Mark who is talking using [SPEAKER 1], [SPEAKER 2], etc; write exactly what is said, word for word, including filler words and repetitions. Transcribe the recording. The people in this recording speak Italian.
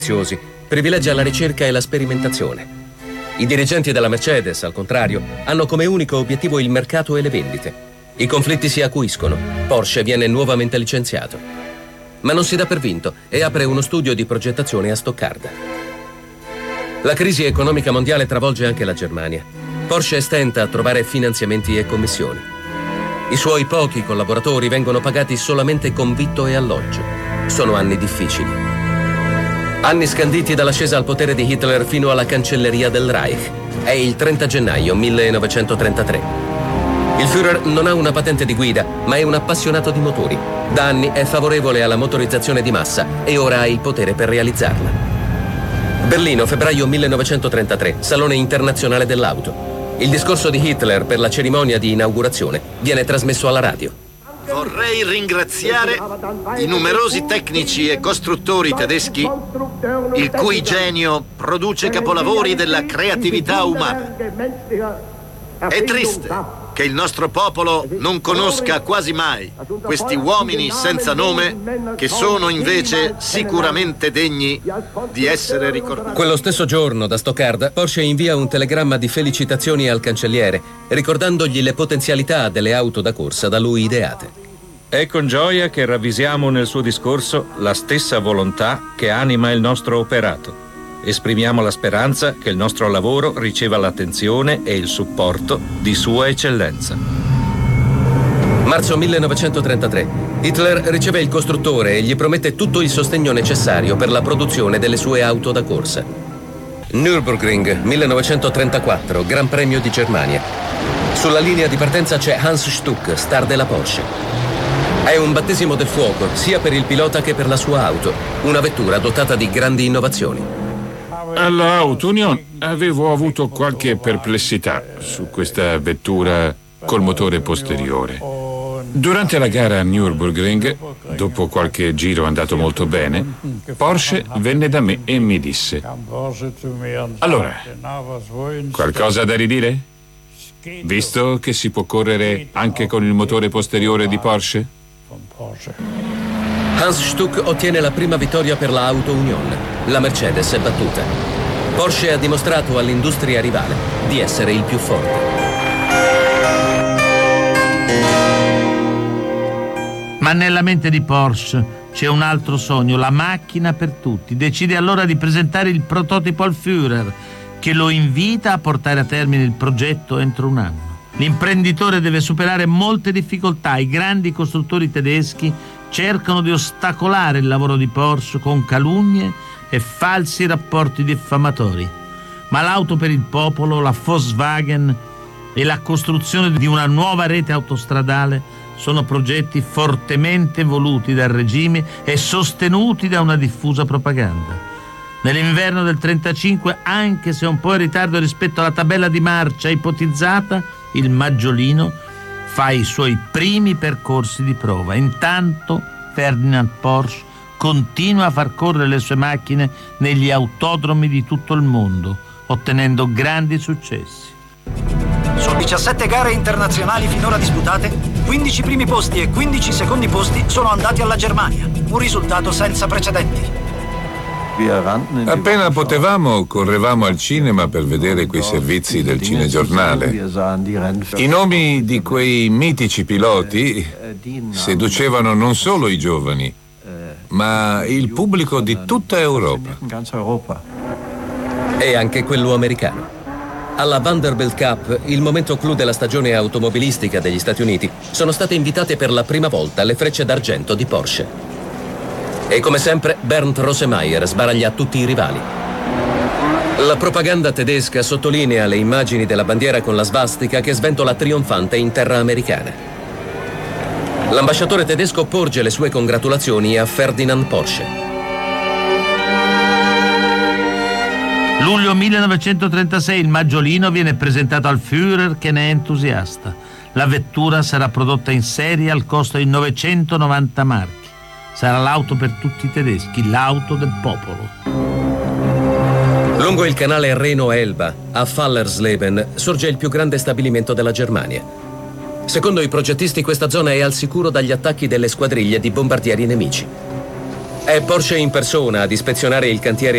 [SPEAKER 1] privilegia la ricerca e la sperimentazione. I dirigenti della Mercedes, al contrario, hanno come unico obiettivo il mercato e le vendite. I conflitti si acuiscono, Porsche viene nuovamente licenziato. Ma non si dà per vinto e apre uno studio di progettazione a Stoccarda. La crisi economica mondiale travolge anche la Germania. Porsche stenta a trovare finanziamenti e commissioni. I suoi pochi collaboratori vengono pagati solamente con vitto e alloggio. Sono anni difficili. Anni scanditi dall'ascesa al potere di Hitler fino alla cancelleria del Reich. È il trenta gennaio millenovecentotrentatré. Il Führer non ha una patente di guida, ma è un appassionato di motori. Da anni è favorevole alla motorizzazione di massa e ora ha il potere per realizzarla. Berlino, febbraio millenovecentotrentatré, Salone internazionale dell'auto. Il discorso di Hitler per la cerimonia di inaugurazione viene trasmesso alla radio.
[SPEAKER 2] Vorrei ringraziare i numerosi tecnici e costruttori tedeschi il cui genio produce capolavori della creatività umana. È triste che il nostro popolo non conosca quasi mai questi uomini senza nome che sono invece sicuramente degni di essere ricordati.
[SPEAKER 1] Quello stesso giorno, da Stoccarda, Porsche invia un telegramma di felicitazioni al cancelliere, ricordandogli le potenzialità delle auto da corsa da lui ideate.
[SPEAKER 3] È con gioia che ravvisiamo nel suo discorso la stessa volontà che anima il nostro operato. Esprimiamo la speranza che il nostro lavoro riceva l'attenzione e il supporto di Sua Eccellenza.
[SPEAKER 1] Marzo millenovecentotrentatré. Hitler riceve il costruttore e gli promette tutto il sostegno necessario per la produzione delle sue auto da corsa. Nürburgring, millenovecentotrentaquattro, Gran Premio di Germania. Sulla linea di partenza c'è Hans Stuck, star della Porsche. È un battesimo del fuoco, sia per il pilota che per la sua auto, una vettura dotata di grandi innovazioni.
[SPEAKER 4] Alla Auto Union avevo avuto qualche perplessità su questa vettura col motore posteriore. Durante la gara a Nürburgring, dopo qualche giro andato molto bene, Porsche venne da me e mi disse: allora, qualcosa da ridire? Visto che si può correre anche con il motore posteriore di Porsche?
[SPEAKER 1] Hans Stuck ottiene la prima vittoria per la Auto Union. La Mercedes è battuta. Porsche ha dimostrato all'industria rivale di essere il più forte.
[SPEAKER 5] Ma nella mente di Porsche c'è un altro sogno, la macchina per tutti. Decide allora di presentare il prototipo al Führer, che lo invita a portare a termine il progetto entro un anno. L'imprenditore deve superare molte difficoltà. I grandi costruttori tedeschi cercano di ostacolare il lavoro di Porsche con calunnie e falsi rapporti diffamatori. Ma l'auto per il popolo, la Volkswagen e la costruzione di una nuova rete autostradale sono progetti fortemente voluti dal regime e sostenuti da una diffusa propaganda. Nell'inverno del trentacinque, anche se un po' in ritardo rispetto alla tabella di marcia ipotizzata, il Maggiolino fa i suoi primi percorsi di prova. Intanto Ferdinand Porsche continua a far correre le sue macchine negli autodromi di tutto il mondo, ottenendo grandi successi.
[SPEAKER 6] Su diciassette gare internazionali finora disputate, quindici primi posti e quindici secondi posti sono andati alla Germania, un risultato senza precedenti.
[SPEAKER 7] Appena potevamo, correvamo al cinema per vedere quei servizi del cinegiornale. I nomi di quei mitici piloti seducevano non solo i giovani, ma il pubblico di tutta Europa.
[SPEAKER 1] E anche quello americano. Alla Vanderbilt Cup, il momento clou della stagione automobilistica degli Stati Uniti, sono state invitate per la prima volta le frecce d'argento di Porsche. E come sempre, Bernd Rosemeyer sbaraglia tutti i rivali. La propaganda tedesca sottolinea le immagini della bandiera con la svastica che sventola trionfante in terra americana. L'ambasciatore tedesco porge le sue congratulazioni a Ferdinand Porsche.
[SPEAKER 5] Luglio millenovecentotrentasei, il Maggiolino viene presentato al Führer, che ne è entusiasta. La vettura sarà prodotta in serie al costo di novecentonovanta marchi. Sarà l'auto per tutti i tedeschi, l'auto del popolo.
[SPEAKER 1] Lungo il canale Reno-Elba, a Fallersleben, sorge il più grande stabilimento della Germania. Secondo i progettisti, questa zona è al sicuro dagli attacchi delle squadriglie di bombardieri nemici. È Porsche in persona ad ispezionare il cantiere